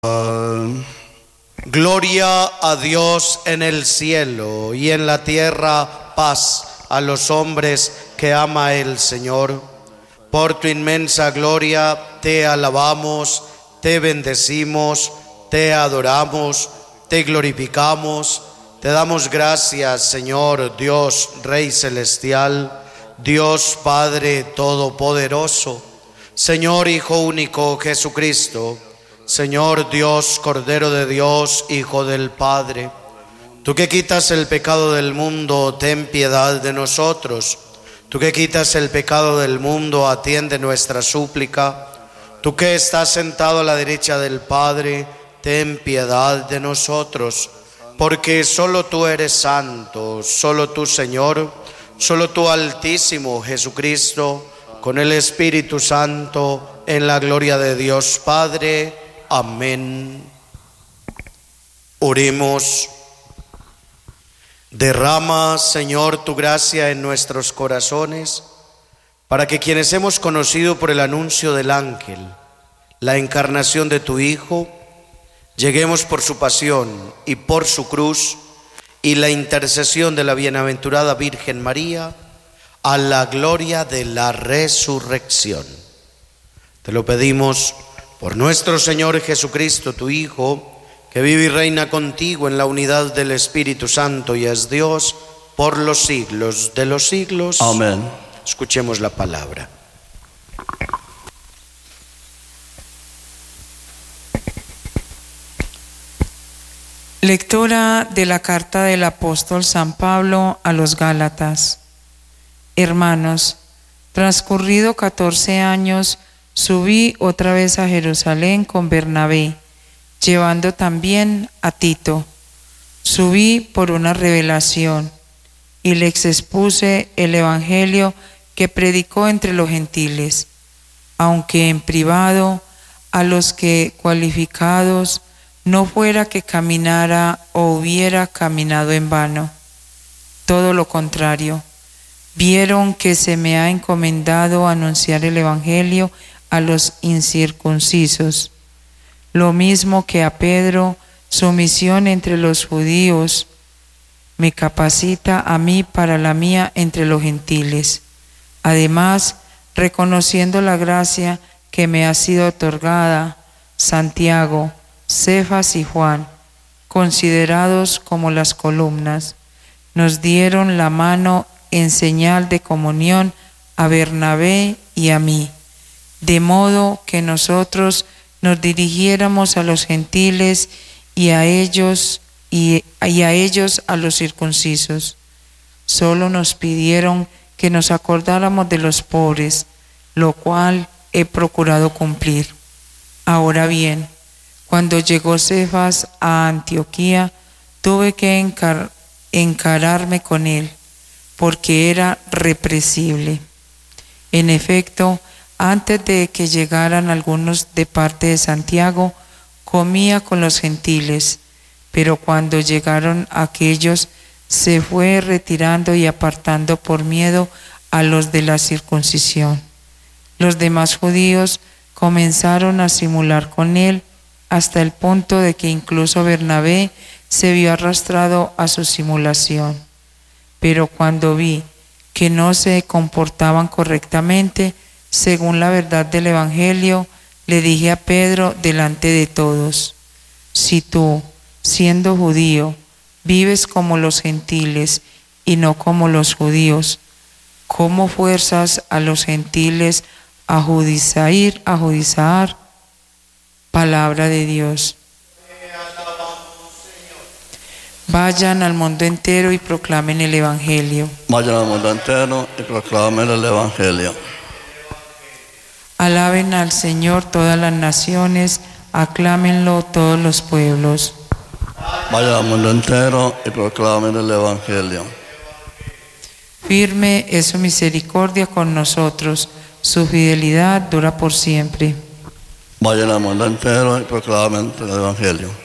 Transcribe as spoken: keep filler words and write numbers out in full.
Uh, gloria a Dios en el cielo y en la tierra paz a los hombres que ama el Señor. Por tu inmensa gloria te alabamos, te bendecimos, te adoramos, te glorificamos, te damos gracias, Señor Dios, Rey celestial, Dios Padre todopoderoso, Señor Hijo único Jesucristo, Señor Dios, Cordero de Dios, Hijo del Padre. Tú que quitas el pecado del mundo, ten piedad de nosotros. Tú que quitas el pecado del mundo, atiende nuestra súplica. Tú que estás sentado a la derecha del Padre, ten piedad de nosotros. Porque solo tú eres santo, solo tú, Señor, solo tú, Altísimo Jesucristo, con el Espíritu Santo, en la gloria de Dios Padre. Amén. Oremos. Derrama, Señor, tu gracia en nuestros corazones, para que quienes hemos conocido por el anuncio del ángel la encarnación de tu Hijo, lleguemos por su pasión y por su cruz y la intercesión de la bienaventurada Virgen María a la gloria de la resurrección. Te lo pedimos por nuestro Señor Jesucristo, tu Hijo, que vive y reina contigo en la unidad del Espíritu Santo y es Dios por los siglos de los siglos. Amén. Escuchemos la palabra. Lectura de la carta del apóstol San Pablo a los Gálatas. Hermanos, transcurrido catorce años, subí otra vez a Jerusalén con Bernabé, llevando también a Tito. Subí por una revelación y les expuse el evangelio que predicó entre los gentiles, aunque en privado a los que cualificados no fuera que caminara o hubiera caminado en vano. Todo lo contrario, vieron que se me ha encomendado anunciar el evangelio a los incircuncisos, lo mismo que a Pedro, su misión entre los judíos me capacita a mí para la mía entre los gentiles. Además, reconociendo la gracia que me ha sido otorgada, Santiago, Cefas y Juan, considerados como las columnas, nos dieron la mano en señal de comunión a Bernabé y a mí, de modo que nosotros nos dirigiéramos a los gentiles y a ellos y, y a ellos a los circuncisos. Solo nos pidieron que nos acordáramos de los pobres, lo cual he procurado cumplir. Ahora bien, cuando llegó Cefas a Antioquía, tuve que encar- encararme con él, porque era represible. En efecto, antes de que llegaran algunos de parte de Santiago, comía con los gentiles, pero cuando llegaron aquellos, se fue retirando y apartando por miedo a los de la circuncisión. Los demás judíos comenzaron a simular con él, hasta el punto de que incluso Bernabé se vio arrastrado a su simulación. Pero cuando vi que no se comportaban correctamente, según la verdad del Evangelio, le dije a Pedro delante de todos: si tú, siendo judío, vives como los gentiles y no como los judíos, ¿cómo fuerzas a los gentiles a judizar, a judizar? Palabra de Dios. Vayan al mundo entero y proclamen el Evangelio. Vayan al mundo entero y proclamen el Evangelio. Alaben al Señor todas las naciones, aclámenlo todos los pueblos. Vayan al mundo entero y proclamen el Evangelio. Firme es su misericordia con nosotros, su fidelidad dura por siempre. Vayan al mundo entero y proclamen el Evangelio.